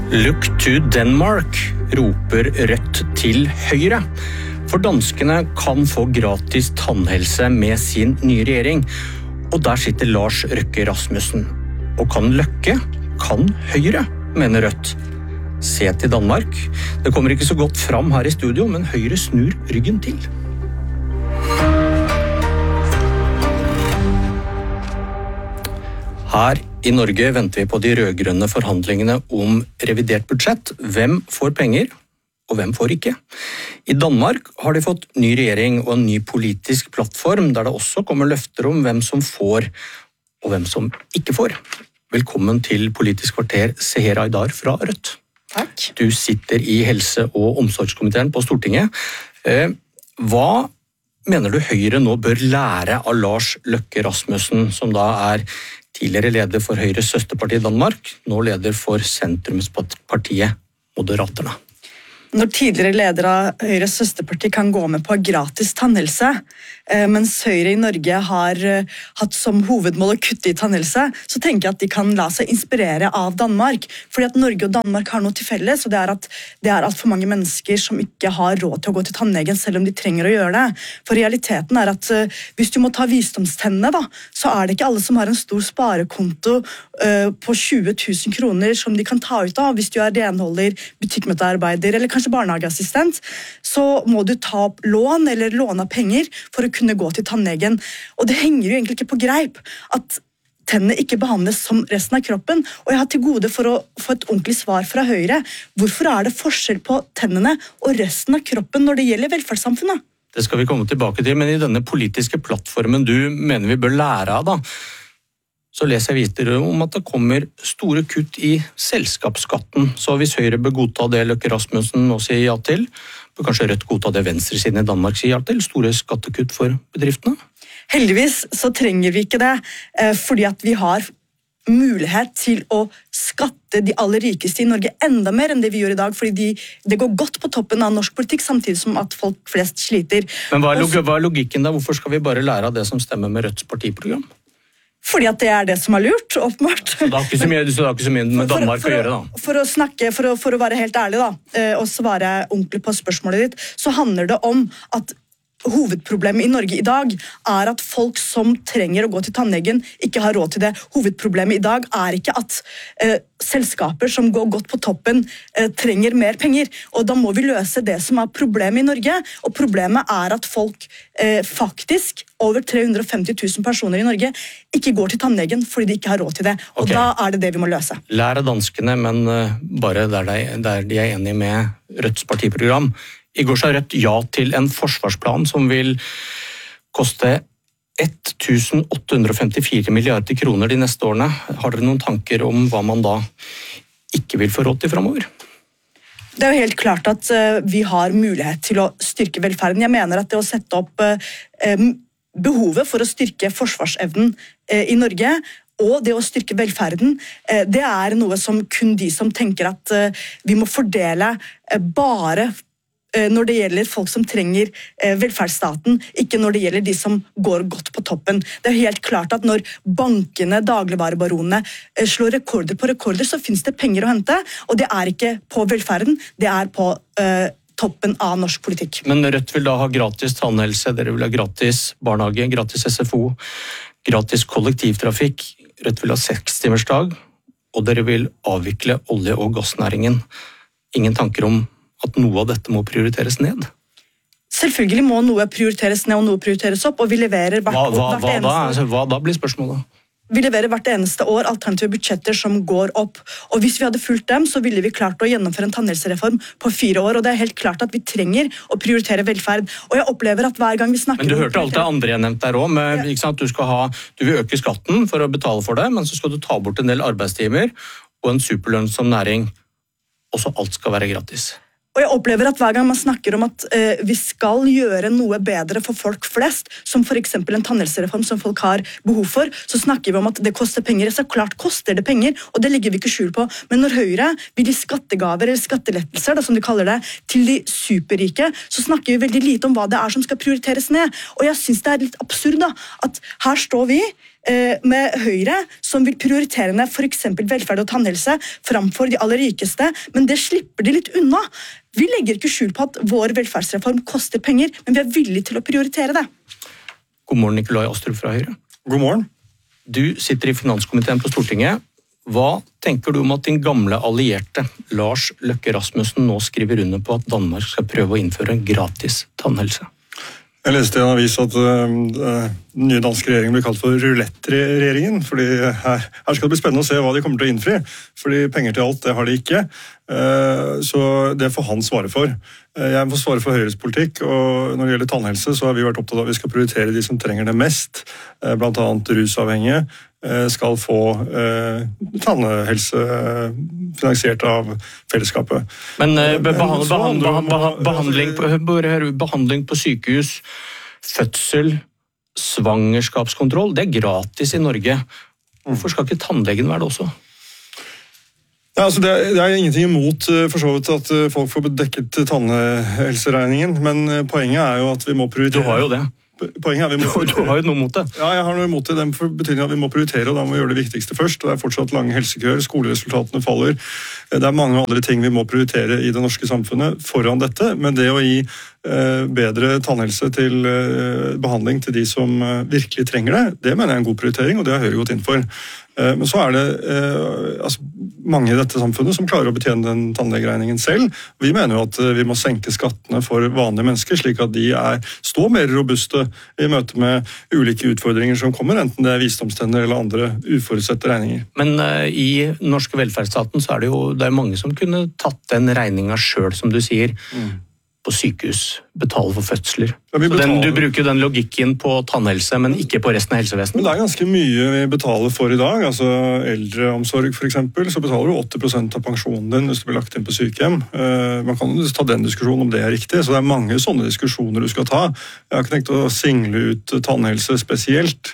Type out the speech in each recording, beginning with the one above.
Look to Denmark, roper Rødt til Høyre. For danskene kan få gratis tannhelse med sin nye regjering. Og der sitter Lars Løkke Rasmussen. Og kan Løkke, kan Høyre, mener Rødt. Se til Danmark. Det kommer ikke så godt fram her i studio, men Høyre snur ryggen til. Her i Norge venter vi på de rødgrønne forhandlingene om revidert budsjett. Hvem får penger, og hvem får ikke? I Danmark har de fått ny regjering og en ny politisk plattform, der det også kommer løfter om hvem som får, og hvem som ikke får. Velkommen til Politisk kvarter, Seher Aydar fra Rødt. Takk. Du sitter i helse- og omsorgskomiteen på Stortinget. Hva mener du Høyre nå bør lære av Lars Løkke Rasmussen, som da er tidligere leder for Høyres søsterparti i Danmark, nå leder for sentrumspartiet Moderaterne? Når tidligere leder av Høyres søsterparti kan gå med på gratis tannhelse, mens Høyre i Norge har hatt som hovedmål å kutte i tannhelse, så tenker jeg at de kan la seg inspirere av Danmark. Fordi at Norge og Danmark har noe til felles, og det er at det er alt for mange mennesker som ikke har råd til å gå til tannlegen, selv om de trenger å gjøre det. For realiteten er at hvis du må ta visdomstennene, da, så er det ikke alle som har en stor sparekonto på 20 000 kroner som de kan ta ut av. Hvis du er renholder, butikkmøtearbeider eller kanskje barnehageassistent, så må du ta opp lån eller låne penger for å kunne gå til tannlegen. Og det henger jo egentlig ikke på greip at tennene ikke behandles som resten av kroppen. Og jeg har til gode for å få et ordentlig svar fra Høyre. Hvorfor er det forskjell på tennene og resten av kroppen når det gjelder velferdssamfunnet? Det skal vi komme tilbake til, men i denne politiske plattformen du mener vi bør lære av da, så leser jeg videre om at det kommer store kutt i selskapsskatten. Så hvis Høyre bør godta det Løkke Rasmussen nå sier ja til, bør kanskje Rødt godta det venstresiden i Danmark sier ja til, store skattekutt for bedriftene? Heldigvis så trenger vi ikke det, fordi at vi har mulighet til å skatte de aller rikeste i Norge enda mer enn det vi gjør i dag, fordi det går godt på toppen av norsk politikk, samtidig som at folk flest sliter. Men hva er logikken da? Hvorfor skal vi bare lære av det som stemmer med Rødts partiprogram? Fordi at det er det som er lurt, åpenbart. Så det har ikke så mye med Danmark å gjøre da? For å være helt ærlig da, og svare ordentlig på spørsmålet ditt, så handler det om at hovedproblemet i Norge i dag er at folk som trenger å gå til tannlegen ikke har råd til det. Hovedproblemet i dag er ikke at selskaper som går godt på toppen trenger mer penger, og da må vi løse det som er problemet i Norge, og problemet er at folk faktisk, over 350 000 personer i Norge, ikke går til tannlegen fordi de ikke har råd til det, og okay. Da er det det vi må løse. Lær av danskene, men bare der de er enige med Rødts partiprogram. I går sa Rødt ja til en forsvarsplan som vil koste 1.854 milliarder kroner de neste årene. Har dere noen tanker om hva man da ikke vil få råd til fremover? Det er jo helt klart at vi har mulighet til å styrke velferden. Jeg mener at det å sette opp behovet for å styrke forsvarsevnen i Norge og det å styrke velferden, det er noe som kun de som tenker at vi må fordele bare når det gjelder folk som trenger velferdsstaten, ikke når det gjelder de som går godt på toppen. Det er helt klart at når bankene, dagligvarebaronene slår rekorder på rekorder, så finnes det penger å hente, og det er ikke på velferden, det er på toppen av norsk politikk. Men Rødt vil da ha gratis tannhelse, dere vil ha gratis barnehage, gratis SFO, gratis kollektivtrafikk, Rødt vil ha 6-timersdag, og dere vil avvikle olje- og gassnæringen. Ingen tanker om at noe av dette må prioriteres ned? Selvfølgelig må noe prioriteres ned og noe prioriteres opp, og vi leverer Hva da blir spørsmålet? Vi leverer hvert eneste år alternative budsjetter som går opp, og hvis vi hadde fulgt dem, så ville vi klart å gjennomføre en tannhelsereform på 4 år, og det er helt klart at vi trenger å prioritere velferd, og jeg opplever at hver gang vi snakker... Men du hørte alt det andre jeg nevnte der også, ikke sant? Du vil øke skatten for å betale for det, men så skal du ta bort en del arbeidstimer og en superlønnsom næring, og så alt skal være gratis. Og jeg opplever at hver gang man snakker om at vi skal gjøre noe bedre for folk flest, som for eksempel en tannhelsereform som folk har behov for, så snakker vi om at det koster penger. Så klart koster det penger, og det legger vi ikke skjul på. Men når Høyre vil gi skattegaver eller skattelettelser, da, som de kaller det, til de superrike, så snakker vi veldig lite om hva det er som skal prioriteres ned. Og jeg synes det er litt absurd da, at her står vi med Høyre, som vil prioritere ned for eksempel velferd og tannhelse framfor de aller rikeste, men det slipper de litt unna. Vi legger ikke skjul på at vår velferdsreform koster penger, men vi villige til å prioritere det. God morgen, Nikolai Astrup fra Høyre. God morgen. Du sitter i finanskomiteen på Stortinget. Hva tenker du om at din gamle allierte, Lars Løkke Rasmussen, nå skriver under på at Danmark skal prøve å innføre en gratis tannhelse? Jeg leste i en avis at den nye danske regjeringen blir kalt for roulette-regjeringen, fordi her skal det bli spennende å se hva de kommer til å innfri, fordi penger til alt, det har de ikke. Så det får han svare for. Jeg får svare for Høyres politikk, og når det gjelder tannhelse så har vi vært opptatt av at vi skal prioritere de som trenger det mest, blant annet rusavhengige, skal få tannhelse finansiert av fellesskapet. Men behandling på sykehus, fødsel, svangerskapskontroll, det gratis i Norge. Hvorfor skal ikke tannlegen være det også? Ja, altså det er ingenting imot for så vidt at folk får dekket tannhelseregningen, men poenget er jo at vi må prioritere. Du har jo det. Poenget er vi må Du har jo noe mot det. Ja, jeg har noe imot det. Den betydningen at vi må prioritere, og da må vi gjøre det viktigste først. Det er fortsatt lange helsekøer, skoleresultatene faller. Det er mange andre ting vi må prioritere i det norske samfunnet foran dette, men det å gi bedre tannhelse til behandling til de som virkelig trenger det, det mener jeg er en god prioritering, og det har Høyre gått inn for. Men så er det mange i dette samfunnet som klarer å betjene den tannlegeregningen selv. Vi mener jo at vi må senke skattene for vanlige mennesker, slik at de står mer robuste i møte med ulike utfordringer som kommer, enten det er visdomstenner eller andre uforutsette regninger. Men i norske velferdsstaten så er det er mange som kunne tatt den regningen selv, som du sier. På sykehus, betale for fødsler. Ja, du bruker den logikken på tannhelse, men ikke på resten av helsevesenet? Men det er ganske mye vi betaler for i dag. Altså eldreomsorg for eksempel, så betaler du 80% av pensjonen din hvis du blir lagt inn på sykehjem. Man kan ta den diskusjonen om det er riktig, så det er mange sånne diskusjoner du skal ta. Jeg har ikke tenkt å single ut tannhelse spesielt.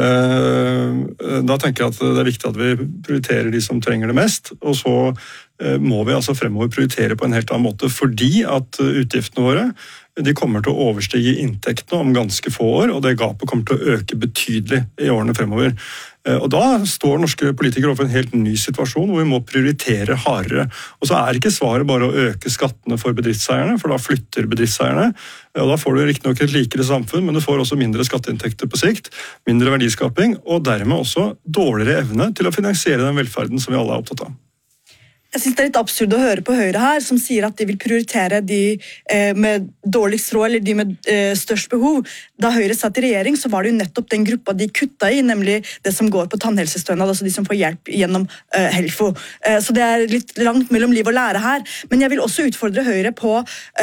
Da tenker jeg at det er viktig at vi prioriterer de som trenger det mest, og så må vi altså fremover prioritere på en helt annen måte, fordi at utgiftene våre de kommer til å overstige inntektene om ganske få år, og det gapet kommer til å øke betydelig i årene fremover. Og da står norske politikere overfor en helt ny situasjon hvor vi må prioritere hardere. Og så er ikke svaret bare å øke skattene for bedriftseierne, for da flytter bedriftseierne. Og da får du riktig nok et likere samfunn, men du får også mindre skatteinntekter på sikt, mindre verdiskaping, og dermed også dårligere evne til å finansiere den velferden som vi alle er opptatt av. Jeg synes det er litt absurd å høre på Høyre her, som sier at de vil prioritere de med dårligst råd, eller de med størst behov. Da Høyre satt i regjering, så var det jo nettopp den gruppa de kutta i, nemlig det som går på tannhelsestønad, altså de som får hjelp gjennom Helfo. Så det er litt langt mellom liv og lære her. Men jeg vil også utfordre Høyre på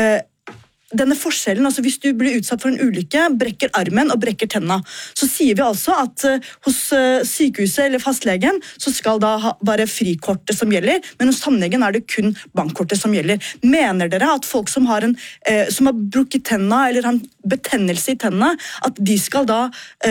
denne forskjellen, altså hvis du blir utsatt for en ulykke, brekker armen og brekker tenna, så sier vi altså at hos sykehuset eller fastlegen så skal da være frikortet som gjelder, men hos tannlegen er det kun bankkortet som gjelder. Mener dere at folk som har brukket tenna eller har en betennelse i tennene, at de skal da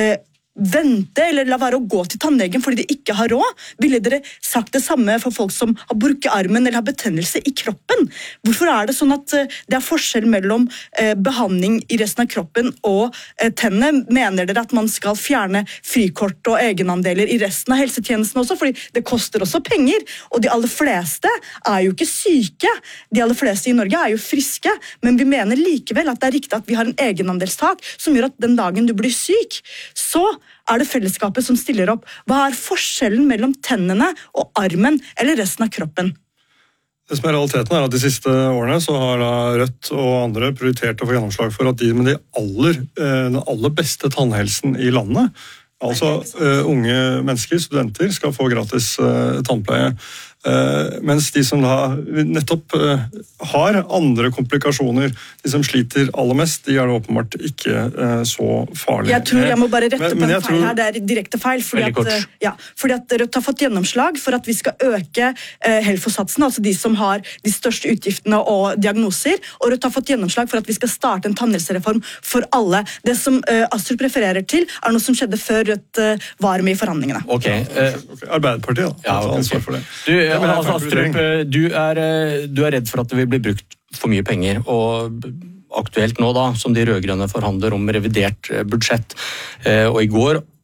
vente eller la være å gå til tannlegen fordi de ikke har råd? Ville dere sagt det samme for folk som har brukket armen eller har betennelse i kroppen? Hvorfor er det sånn at det er forskjell mellom behandling i resten av kroppen og tennene? Mener dere at man skal fjerne frikort og egenandeler i resten av helsetjenesten også? Fordi det koster også penger, og de aller fleste er jo ikke syke. De aller fleste i Norge er jo friske, men vi mener likevel at det er riktig at vi har en egenandelstak som gjør at den dagen du blir syk, så er det fellesskapet som stiller opp. Hva er forskjellen mellom tennene og armen eller resten av kroppen? Det som er realiteten er at de siste årene så har Rødt og andre prioritert å få gjennomslag for at de med den aller beste tannhelsen i landet, altså unge mennesker, studenter, skal få gratis tannpleie. Mens de som da nettopp har andre komplikasjoner, de som sliter aller mest, de er det åpenbart ikke så farlig. Jeg tror jeg må bare rette på en feil her, det er direkte feil, fordi at Rødt har fått gjennomslag for at vi skal øke Helfo-satsen, altså de som har de største utgiftene og diagnoser, og Rødt har fått gjennomslag for at vi skal starte en tannhelsereform for alle. Det som Astrup refererer til, er noe som skjedde før Rødt var med i forhandlingene. Arbeiderpartiet har ansvar for det. Astrup, du er redd for at det vil bli brukt for mye penger, og aktuelt nå da, som de rødgrønne forhandler om revidert budsjett, og i går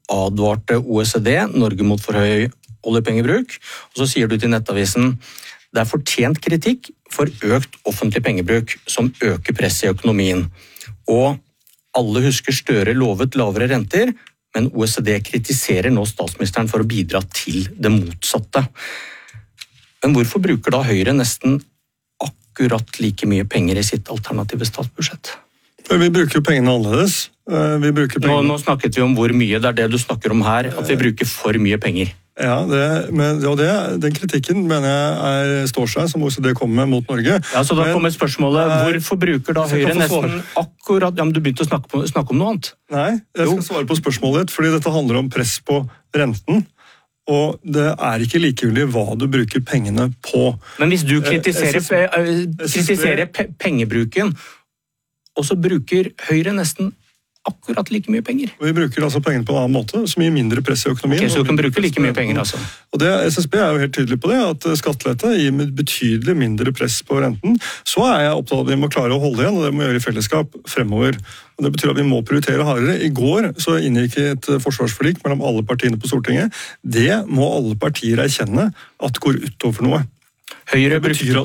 advarte OECD Norge mot for høy oljepengebruk, og så sier du til Nettavisen det fortjent kritikk for økt offentlig pengebruk som øker presset i økonomien. Og alle husker Støre lovet lavere renter, men OECD kritiserer nå statsministeren for å bidra til det motsatte. Men hvorfor bruker da Høyre nesten akkurat like mye penger i sitt alternative statsbudsjett? Vi bruker jo pengene annerledes. Nå snakket vi om hvor mye, det er det du snakker om her, at vi bruker for mye penger. Ja, den kritikken mener jeg står seg, som OECD kommer med mot Norge. Ja, så da kommer spørsmålet, hvorfor bruker da Høyre nesten akkurat, ja, men du begynte å snakke om noe annet? Nei, jeg skal svare på spørsmålet ditt, fordi dette handler om press på renten. Og det er ikke likegyldig hva du bruker pengene på. Men hvis du kritiserer pengebruken, og så bruker Høyre nesten akkurat like mye penger. Og vi bruker altså pengene på en annen måte, som gir mindre press i økonomien. Ok, så du kan bruke like mye penger, altså. Og SSB er jo helt tydelig på det, at skattelette gir betydelig mindre press på renten. Så er jeg opptatt av at vi må klare å holde igjen, og det må vi gjøre i fellesskap fremover. Og det betyr at vi må prioritere hardere. I går så inngikk et forsvarsforlik mellom alle partiene på Stortinget. Det må alle partier erkjenne at går utover noe. Høyre bruker